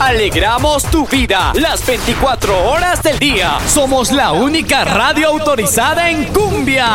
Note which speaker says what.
Speaker 1: Alegramos tu vida las 24 horas del día. Somos la única radio autorizada en cumbia.